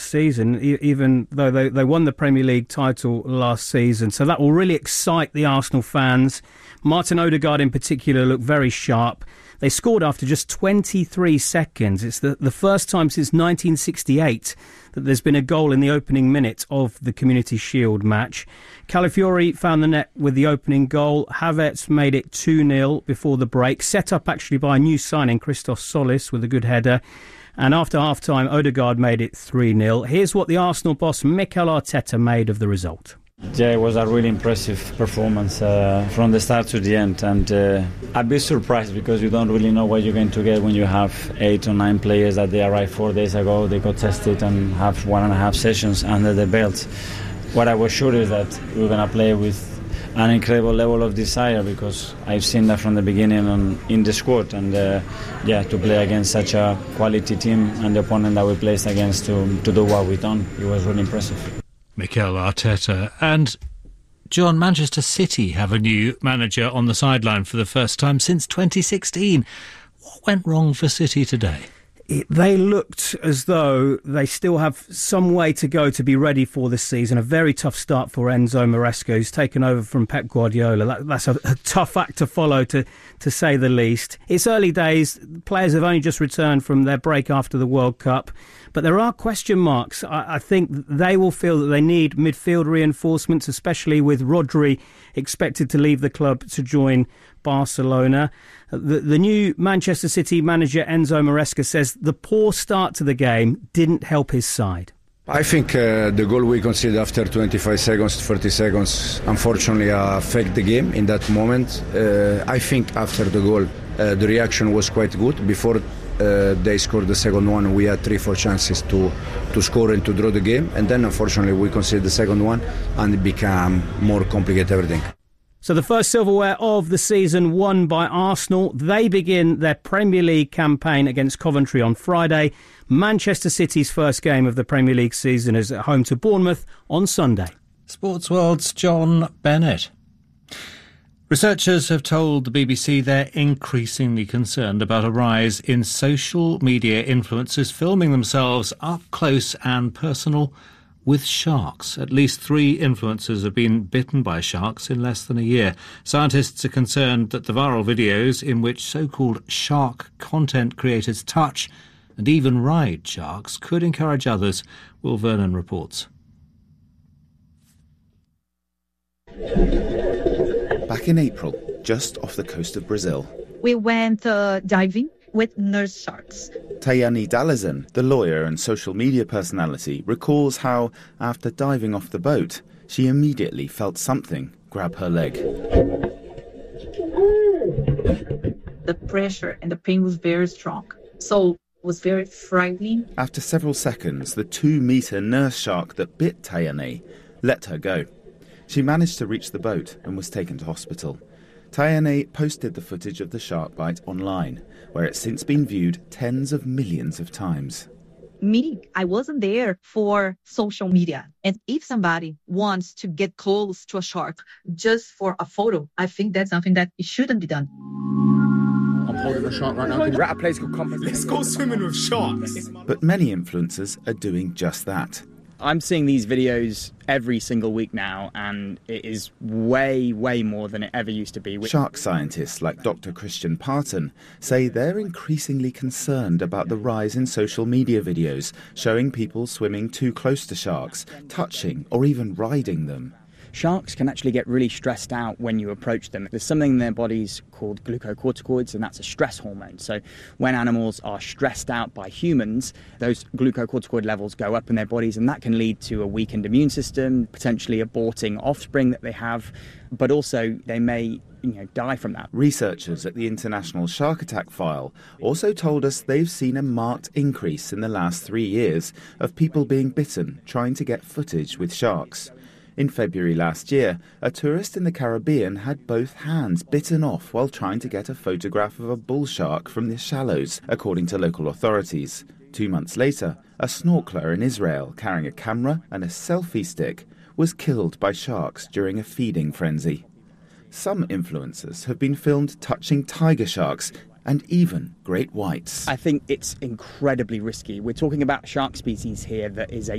season, even though they won the Premier League title last season. So that will really excite the Arsenal fans. Martin Odegaard in particular looked very sharp. They scored after just 23 seconds. It's the first time since 1968 that there's been a goal in the opening minute of the Community Shield match. Calafiori found the net with the opening goal. Havertz made it 2-0 before the break, set up actually by a new signing, Christos Solis, with a good header. And after half-time, Odegaard made it 3-0. Here's what the Arsenal boss, Mikel Arteta, made of the result. Yeah, it was a really impressive performance from the start to the end, and a bit surprised because you don't really know what you're going to get when you have 8 or 9 players that they arrived 4 days ago. They got tested and have 1.5 sessions under the belt. What I was sure is that we're going to play with an incredible level of desire, because I've seen that from the beginning in the squad, and to play against such a quality team and the opponent that we placed against to do what we've done, it was really impressive. Mikel Arteta. And John, Manchester City have a new manager on the sideline for the first time since 2016. What went wrong for City today? They looked as though they still have some way to go to be ready for this season. A very tough start for Enzo Maresca, who's taken over from Pep Guardiola. That's a tough act to follow, to say the least. It's early days. Players have only just returned from their break after the World Cup. But there are question marks. I think they will feel that they need midfield reinforcements, especially with Rodri expected to leave the club to join Barcelona. The new Manchester City manager Enzo Maresca says the poor start to the game didn't help his side. I think the goal we conceded after 25 seconds, 30 seconds, unfortunately affected the game in that moment. I think after the goal, the reaction was quite good. Before they scored the second one, we had 3-4 chances to score and to draw the game. And then, unfortunately, we conceded the second one, and it became more complicated everything. So the first silverware of the season won by Arsenal. They begin their Premier League campaign against Coventry on Friday. Manchester City's first game of the Premier League season is at home to Bournemouth on Sunday. Sports World's John Bennett. Researchers have told the BBC they're increasingly concerned about a rise in social media influencers filming themselves up close and personal with sharks. At least 3 influencers have been bitten by sharks in less than a year. Scientists are concerned that the viral videos in which so-called shark content creators touch and even ride sharks could encourage others. Will Vernon reports. Back in April, just off the coast of Brazil, we went diving with nurse sharks. Tayani Dalazan, the lawyer and social media personality, recalls how, after diving off the boat, she immediately felt something grab her leg. The pressure and the pain was very strong, so it was very frightening. After several seconds, the 2-metre nurse shark that bit Tayani let her go. She managed to reach the boat and was taken to hospital. Tayane posted the footage of the shark bite online, where it's since been viewed tens of millions of times. Me, I wasn't there for social media. And if somebody wants to get close to a shark just for a photo, I think that's something that it shouldn't be done. I'm holding a shark right now. We're at a place called Compass. Let's go swimming with sharks. But many influencers are doing just that. I'm seeing these videos every single week now, and it is way, way more than it ever used to be. Shark scientists like Dr. Christian Parton say they're increasingly concerned about the rise in social media videos showing people swimming too close to sharks, touching or even riding them. Sharks can actually get really stressed out when you approach them. There's something in their bodies called glucocorticoids, and that's a stress hormone. So when animals are stressed out by humans, those glucocorticoid levels go up in their bodies, and that can lead to a weakened immune system, potentially aborting offspring that they have, but also they may die from that. Researchers at the International Shark Attack File also told us they've seen a marked increase in the last 3 years of people being bitten trying to get footage with sharks. In February last year, a tourist in the Caribbean had both hands bitten off while trying to get a photograph of a bull shark from the shallows, according to local authorities. 2 months later, a snorkeler in Israel carrying a camera and a selfie stick was killed by sharks during a feeding frenzy. Some influencers have been filmed touching tiger sharks and even great whites. I think it's incredibly risky. We're talking about a shark species here that is a